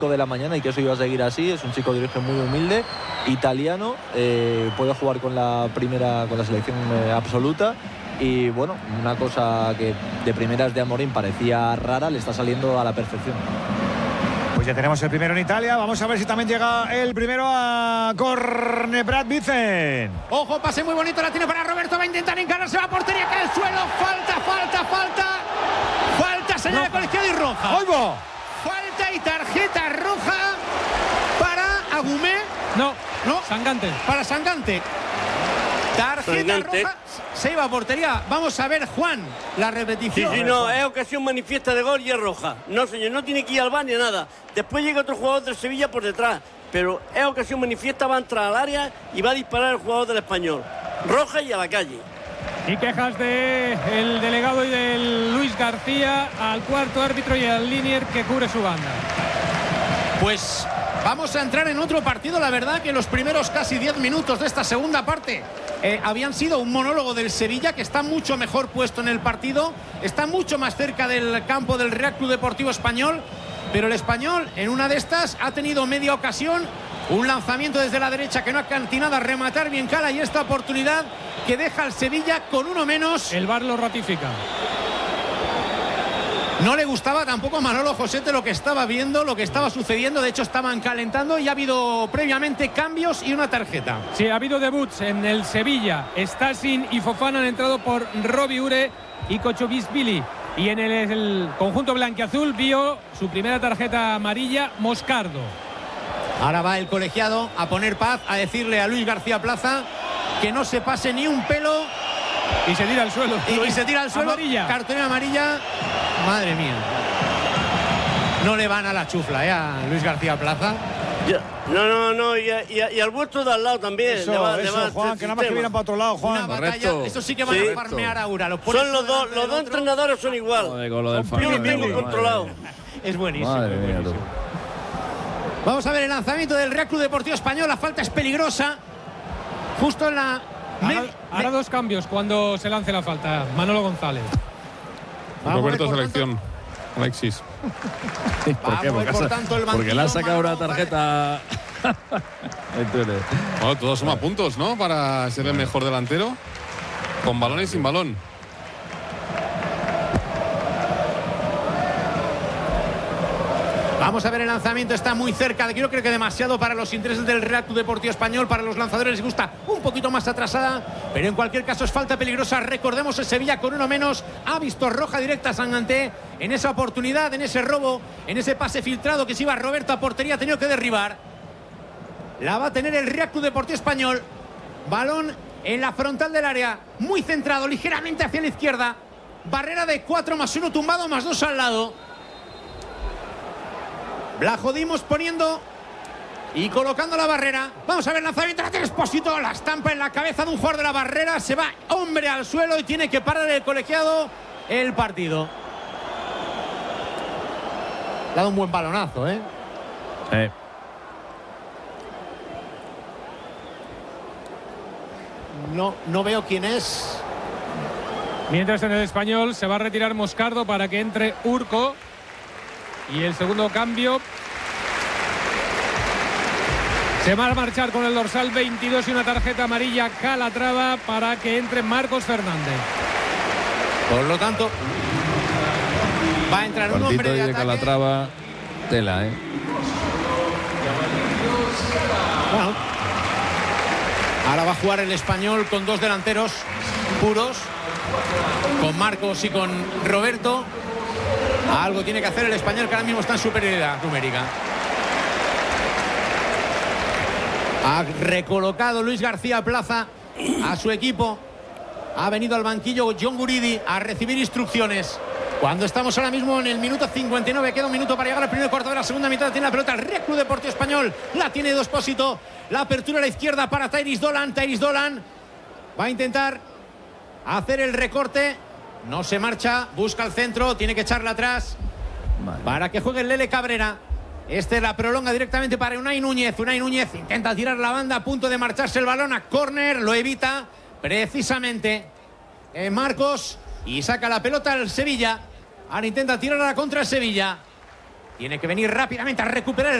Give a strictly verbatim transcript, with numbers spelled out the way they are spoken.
de la mañana y que eso iba a seguir así. Es un chico de origen muy humilde, italiano, eh, puede jugar con la primera, con la selección eh, absoluta. Y bueno, una cosa que de primeras de Amorim parecía rara, le está saliendo a la perfección. Pues ya tenemos el primero en Italia. Vamos a ver si también llega el primero a Cornebrat Vicen. Ojo, pase muy bonito, la tiene para Roberto. Va a intentar encararse a la portería, cae al suelo. Falta, falta, falta. Falta, señala no. Colegiado y roja. ¡Oigo! Falta y tarjeta roja para Agumé. No, no. Sangante. Para Sangante. Tarjeta Sangante. roja. Se iba a portería. Vamos a ver, Juan, la repetición. Sí, sí, no, es ocasión manifiesta de gol y es roja. No, señor, no tiene que ir al bar ni nada. Después llega otro jugador del Sevilla por detrás. Pero es ocasión manifiesta, va a entrar al área y va a disparar el jugador del Español. Roja y a la calle. Y quejas del delegado y del Luis García al cuarto árbitro y al linier que cubre su banda. Pues vamos a entrar en otro partido. La verdad que los primeros casi diez minutos de esta segunda parte eh, habían sido un monólogo del Sevilla, que está mucho mejor puesto en el partido, está mucho más cerca del campo del Real Club Deportivo Español, pero el Español en una de estas ha tenido media ocasión, un lanzamiento desde la derecha que no ha cantinado a rematar bien Cala, y esta oportunidad que deja al Sevilla con uno menos. El V A R lo ratifica. No le gustaba tampoco a Manolo Josete lo que estaba viendo, lo que estaba sucediendo. De hecho, estaban calentando y ha habido previamente cambios y una tarjeta. Sí, ha habido debuts en el Sevilla. Stasin y Fofana han entrado por Robbie Ure y Kochobisvili. Y en el, el conjunto blanquiazul vio su primera tarjeta amarilla Moscardo. Ahora va el colegiado a poner paz, a decirle a Luis García Plaza que no se pase ni un pelo. Y se tira al suelo. Y, y se tira al suelo. Amarilla. Cartulina amarilla. Madre mía. No le van a la chufla, ¿eh? A Luis García Plaza. Ya. No, no, no. Y, y, y al vuestro de al lado también. Eso, le va, eso, le va Juan, que nada más que miran para otro lado, Juan. Una batalla, Correcto. eso sí que van Sí. a farmear a Ura. Los son los dos, los dos entrenadores son igual. Joder, con lo del Yo lo tengo Madre controlado. Es buenísimo. Madre es mía, buenísimo. tú. Vamos a ver el lanzamiento del Real Club Deportivo Español. La falta es peligrosa. Justo en la... Hará, hará dos cambios cuando se lance la falta. Manolo González. Roberto selección. Alexis. ¿Por qué? Porque, por ha- tanto, el porque le ha banquillo, sacado una Manolo tarjeta. Entonces, Bueno, todo suma puntos, ¿no? Para ser el mejor delantero. Con balón y sin balón. Vamos a ver el lanzamiento, está muy cerca de, yo creo que demasiado para los intereses del Real Club Deportivo Español. Para los lanzadores les gusta un poquito más atrasada, pero en cualquier caso es falta peligrosa. Recordemos, el Sevilla con uno menos ha visto roja directa a Sangante en esa oportunidad, en ese robo, en ese pase filtrado que se iba Roberto a portería, ha tenido que derribar. La va a tener el Real Club Deportivo Español. Balón en la frontal del área, muy centrado, ligeramente hacia la izquierda. Barrera de cuatro más uno tumbado, más dos al lado. La jodimos poniendo y colocando la barrera. Vamos a ver el lanzamiento. La tiene Expósito, la estampa en la cabeza de un jugador de la barrera. Se va hombre al suelo y tiene que parar el colegiado el partido. Le ha dado un buen balonazo, ¿eh? eh, No, no veo quién es. Mientras en el Español se va a retirar Moscardo para que entre Urco. Y el segundo cambio se va a marchar con el dorsal veintidós y una tarjeta amarilla Calatrava para que entre Marcos Fernández. Por lo tanto, va a entrar un hombre de de ataque. Calatrava, tela, ¿eh? Bueno, ahora va a jugar el Español con dos delanteros puros, con Marcos y con Roberto. Algo tiene que hacer el Español, que ahora mismo está en superioridad numérica. Ha recolocado Luis García Plaza a su equipo. Ha venido al banquillo John Guridi a recibir instrucciones. Cuando estamos ahora mismo en el minuto cincuenta y nueve, queda un minuto para llegar al primer cuarto de la segunda mitad. Tiene la pelota el Real Club Deportivo Español. La tiene Dos Expósito. La apertura a la izquierda para Tyrese Dolan. Tyrese Dolan va a intentar hacer el recorte. No se marcha, busca el centro, tiene que echarla atrás. Vale. Para que juegue el Lele Cabrera. Este la prolonga directamente para Unai Núñez. Unai Núñez intenta tirar la banda, a punto de marcharse el balón a córner, lo evita precisamente eh, Marcos y saca la pelota al Sevilla. Ahora intenta tirar a la contra el Sevilla. Tiene que venir rápidamente a recuperar el